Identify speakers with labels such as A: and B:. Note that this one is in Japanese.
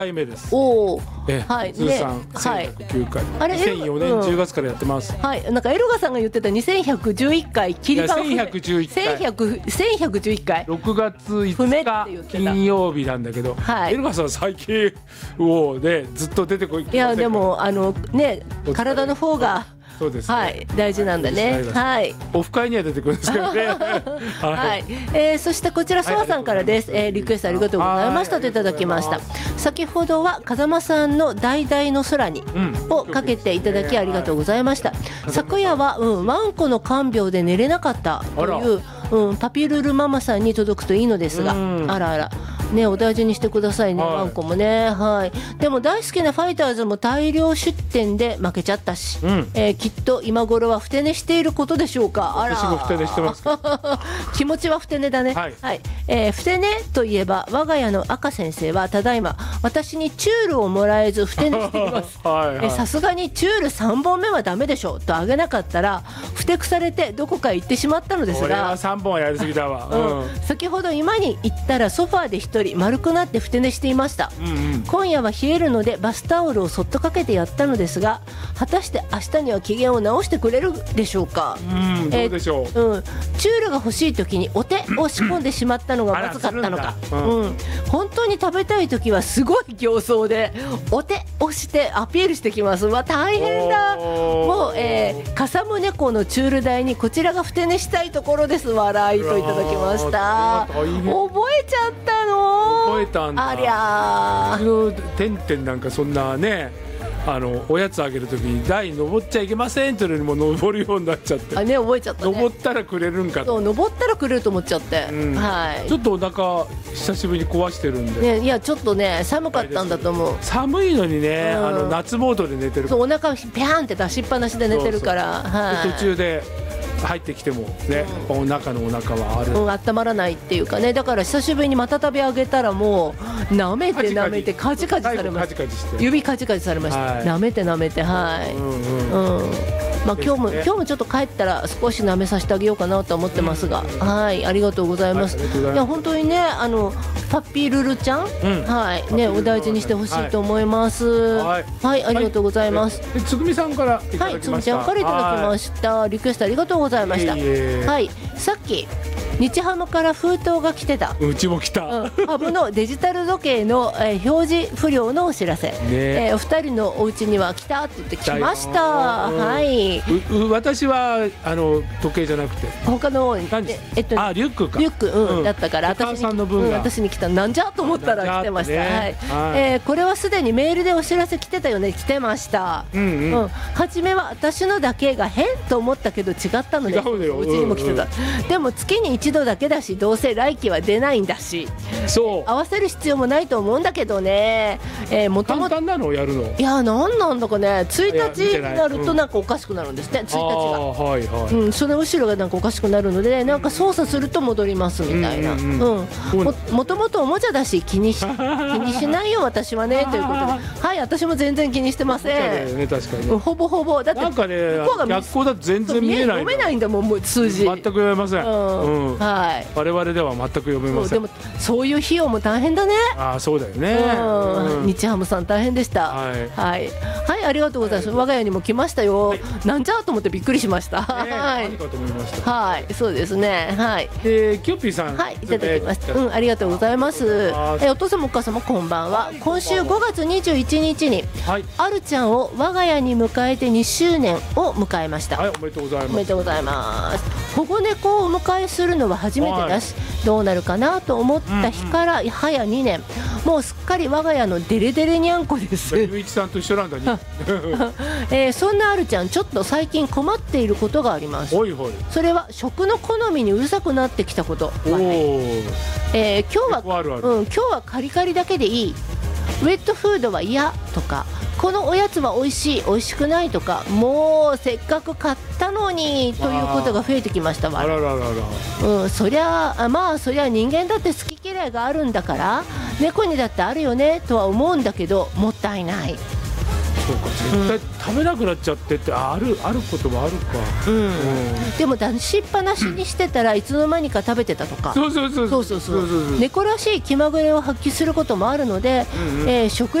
A: 回目です。
B: おお、はい、
A: 通算1109回、
B: あれ
A: 2004年10月からやってます。
B: はい、なんかエロガさんが言ってた2111回切り番1111回
A: 6月5日金曜日なんだけど、エロガさん最近をねずっと出てこい。
B: いやでもね、体の方が
A: そうですね、
B: はい、大事なんだね。はい。
A: オフ会には出てくるんですけどね。
B: はい。そしてこちらソワさんからです。リクエストありがとうございましたといただきました。先ほどは風間さんの大々の空にをかけていただきありがとうございました。昨夜はワンコの看病で寝れなかったというパピルルママさんに届くといいのですが、あらあら。ね、お大事にしてくださいね、ワンコもね。はい。でも大好きなファイターズも大量出店で負けちゃったし、きっと今頃はふて寝していることでしょうか。
A: 私もふて寝してます。
B: 気持ちはふて寝だね。はい。ふて寝といえば我が家の赤先生はただいま私にチュールをもらえずふて寝しています。さすがにチュール3本目はダメでしょとあげなかったらふてくされてどこか行ってしまったのですが、
A: 俺は3本はやりすぎだわ。
B: 先ほど居間に行ったらソファーで一人丸くなってふて寝していました。今夜は冷えるのでバスタオルをそっとかけてやったのですが、果たして明日には機嫌を直してくれるでしょうか。
A: どうでしょう。
B: チュールが欲しい時にお手を仕込んでしまったのがまずかったのか。本当に食べたい時はすごい形相でお手をしてアピールしてきます。大変だ。もう、笠宗猫のチュール台にこちらがふて寝したいところです。笑いといただきました。覚えちゃったの。
A: 覚えたんだ。
B: ありゃ
A: ー。うちのてんてんなんかそんなね、おやつあげるときに台登っちゃいけませんというのにも登るようになっちゃって。
B: ね、覚えちゃったね。
A: 登ったらくれるんかと。
B: そう、登ったらくれると思っちゃって。はい。
A: ちょっとお腹久しぶりに壊してるんで。
B: ね、いやちょっとね寒かったんだと思う。
A: 寒いのにね、夏モードで寝てる。
B: そう、お腹ピャーンって出しっぱなしで寝てるから。
A: 途中で入ってきてもね、中のお腹は
B: 温まらないっていうかね。だから久しぶりにまた食べ上げたらもう舐めて舐めてカチカチされました。指カチカチされました。舐めて舐めて、はい。まあ今日もちょっと帰ったら少し舐めさせてあげようかなと思ってますが、はい、ありがとうございます。いや本当にね、パピルルちゃん、はいね、お大事にしてほしいと思います。はい、ありがとうございます。
A: つぐみさんからいただきました。はい、つぐみちゃん
B: からいただきました。リクエストありがとうございました。はい、さっき日ハムから封筒が来てた。
A: うちも来た。
B: ハムのデジタル時計の表示不良のお知らせ。お二人のお家には来たって言って来ました。はい。
A: 私は時計じゃなくて
B: 他の
A: リュックか。
B: リュックだったから
A: 私
B: に来た。なんじゃと思ったら来てました。はい。これはすでにメールでお知らせ来てたよね。来てました。初めは私のだけが変と思ったけど違ったので、うちにも来てた。でも月に一度だけだし、どうせ来期は出ないんだし、合わせる必要もないと思うんだけどね。もともと簡単なのやるの。いや、なんなんだかね、1日になるとなんかおかしくなるんですね。1日がその後ろがなんかおかしくなるので、なんか操作すると戻りますみたいな。もともとおもちゃだし気にしないよ私はねということで、はい、私も全然気にしてません。確かにほぼほぼ。だってなんかね、逆光だと全然見えない、読めないんだもん、数字全く読めません。はい、我々では全く読めません。でもそういう費用も大変だね。そうだよね。日ハムさん大変でした。はい、ありがとうございます。我が家にも来ましたよ。なんじゃと思ってびっくりしました。はい、そうですね。はい、キュッピーさん、はい、いただきました。ありがとうございます。お父様お母様こんばんは。今週5月21日にあるちゃんを我が家に迎えて2周年を迎えました。おめでとうございます。おめでとうございます。保護猫をお迎えするのは初めてだし、どうなるかなと思った日から早2年、もうすっかり我が家のデレデレにゃんこです。ゆういちさんと一緒なんだね。そんなあるちゃん、ちょっと最近困っていることがあります。それは食の好みにうるさくなってきたこと。今日はカリカリだけでいい、ウェットフードは嫌とか、このおやつは美味しい美味しくないとか、もうせっかく買ったのにということが増えてきましたわ。そりゃ人間だって好き嫌いがあるんだから、猫にだってあるよねとは思うんだけど、もったいない。
A: そうか、絶対食べなくなっちゃってってあることもあるか、
B: でも出しっぱなしにしてたらいつの間にか食べてたとか、
A: そう
B: 猫らしい気まぐれを発揮することもあるので、食